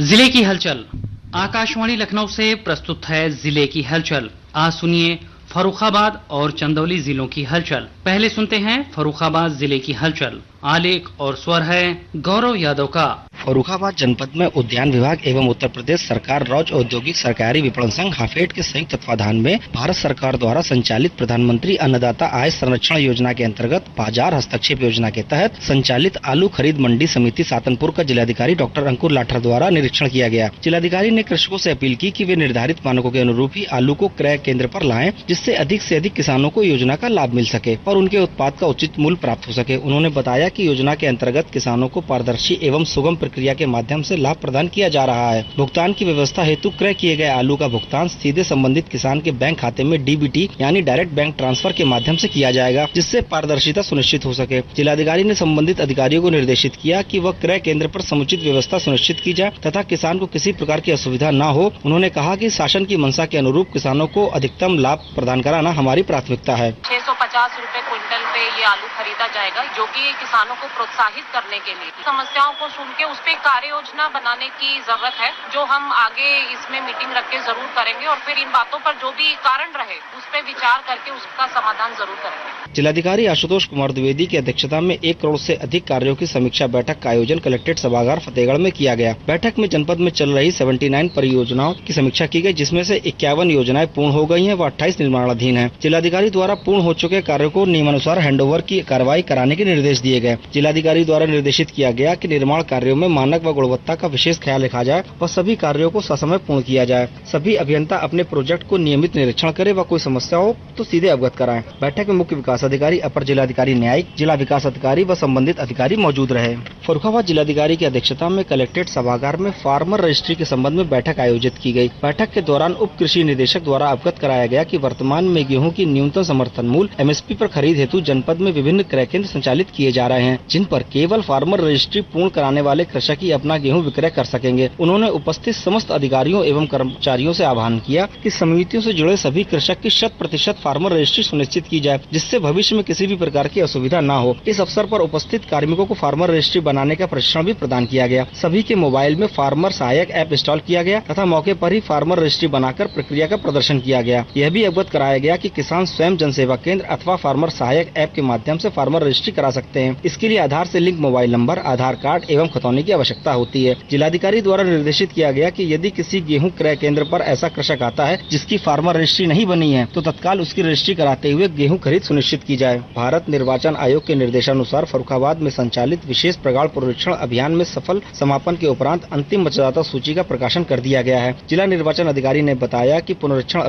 जिले की हलचल। आकाशवाणी लखनऊ से प्रस्तुत है जिले की हलचल। आज सुनिए फर्रुखाबाद और चंदौली जिलों की हलचल। पहले सुनते हैं फर्रुखाबाद जिले की हलचल। आलेख और स्वर है गौरव यादव का। फर्रुखाबाद जनपद में उद्यान विभाग एवं उत्तर प्रदेश सरकार राज्य औद्योगिक सहकारी विपणन संघ हाफेड के संयुक्त तत्वाधान में भारत सरकार द्वारा संचालित प्रधानमंत्री अन्नदाता आय संरक्षण योजना के अंतर्गत बाजार हस्तक्षेप योजना के तहत संचालित आलू खरीद मंडी समिति सातनपुर का जिलाधिकारी डॉक्टर अंकुर लाठर द्वारा निरीक्षण किया गया। जिलाधिकारी ने कृषकों से अपील की कि वे निर्धारित मानकों के अनुरूप ही आलू को क्रय केंद्र पर लाएं, जिससे अधिक से अधिक किसानों को योजना का लाभ मिल सके और उनके उत्पाद का उचित मूल्य प्राप्त हो सके। उन्होंने बताया कि योजना के अंतर्गत किसानों को पारदर्शी एवं सुगम प्रक्रिया के माध्यम से लाभ प्रदान किया जा रहा है। भुगतान की व्यवस्था हेतु क्रय किए गए आलू का भुगतान सीधे संबंधित किसान के बैंक खाते में डीबीटी यानी डायरेक्ट बैंक ट्रांसफर के माध्यम से किया जाएगा, जिससे पारदर्शिता सुनिश्चित हो सके। जिलाधिकारी ने संबंधित अधिकारियों को निर्देशित किया कि वह क्रय केंद्र पर समुचित व्यवस्था सुनिश्चित की जाए तथा किसान को किसी प्रकार की असुविधा न हो। उन्होंने कहा कि शासन की मंशा के अनुरूप किसानों को अधिकतम लाभ प्रदान कराना हमारी प्राथमिकता है। 650 रुपए क्विंटल पे ये आलू खरीदा जाएगा, जो कि किसानों को प्रोत्साहित करने के लिए समस्याओं को सुन के उस पे कार्य योजना बनाने की जरूरत है, जो हम आगे इसमें मीटिंग रख के जरूर करेंगे और फिर इन बातों पर जो भी कारण रहे उस पे विचार करके उसका समाधान जरूर करेंगे। जिलाधिकारी आशुतोष कुमार द्विवेदी की अध्यक्षता में 1 करोड़ से अधिक कार्यों की समीक्षा बैठक का आयोजन कलेक्ट्रेट सभागार फतेहगढ़ में किया गया। बैठक में जनपद में चल रही 79 परियोजनाओं की समीक्षा की गई, जिसमें से 51 योजनाएं पूर्ण हो गई हैं व 28 निर्माणाधीन हैं। जिलाधिकारी द्वारा पूर्ण हो चुके कार्यों को नियमानुसार हैंडओवर की कार्रवाई कराने के निर्देश दिए गए। जिलाधिकारी द्वारा निर्देशित किया गया कि निर्माण कार्यों में मानक व गुणवत्ता का विशेष ख्याल रखा जाए और सभी कार्यों को ससमय पूर्ण किया जाए। सभी अभियंता अपने प्रोजेक्ट को नियमित निरीक्षण करें व कोई समस्या हो तो सीधे अवगत कराएं। बैठक में मुख्य विकास अधिकारी, अपर जिलाधिकारी न्यायिक, जिला विकास अधिकारी व संबंधित अधिकारी मौजूद रहे। फर्रुखाबाद जिलाधिकारी की अध्यक्षता में कलेक्ट्रेट सभागार में फार्मर रजिस्ट्री के संबंध में बैठक आयोजित की गई। बैठक के दौरान उप कृषि निदेशक द्वारा अवगत कराया गया कि वर्तमान में गेहूं की न्यूनतम समर्थन मूल्य MSP पर खरीद हेतु जनपद में विभिन्न क्रय केंद्र संचालित किए जा रहे हैं, जिन पर केवल फार्मर रजिस्ट्री पूर्ण कराने वाले कृषक ही अपना गेहूं विक्रय कर सकेंगे। उन्होंने उपस्थित समस्त अधिकारियों एवं कर्मचारियों से आह्वान किया कि समितियों से जुड़े सभी कृषक की 100% फार्मर रजिस्ट्री सुनिश्चित की जाए, जिससे भविष्य में किसी भी प्रकार की असुविधा न हो। इस अवसर पर उपस्थित कार्मिकों को फार्मर रजिस्ट्री बनाने का प्रशिक्षण भी प्रदान किया गया। सभी के मोबाइल में फार्मर सहायक ऐप इंस्टॉल किया गया तथा मौके पर ही फार्मर रजिस्ट्री बनाकर प्रक्रिया का प्रदर्शन किया गया। यह भी अवगत कराया गया कि किसान स्वयं जनसेवा केंद्र अथवा फार्मर सहायक ऐप के माध्यम से फार्मर रजिस्ट्री करा सकते हैं। इसके लिए आधार से लिंक मोबाइल नंबर, आधार कार्ड एवं खतौनी की आवश्यकता होती है। जिलाधिकारी द्वारा निर्देशित किया गया कि यदि किसी गेहूं क्रय केंद्र पर ऐसा कृषक आता है जिसकी फार्मर रजिस्ट्री नहीं बनी है, तो तत्काल उसकी रजिस्ट्री कराते हुए गेहूं खरीद सुनिश्चित की जाए। भारत निर्वाचन आयोग के निर्देशानुसार फर्रुखाबाद में संचालित विशेष प्रगाढ़ पुनरीक्षण अभियान में सफल समापन के उपरांत अंतिम मतदाता सूची का प्रकाशन कर दिया गया है। जिला निर्वाचन अधिकारी ने बताया कि पुनरीक्षण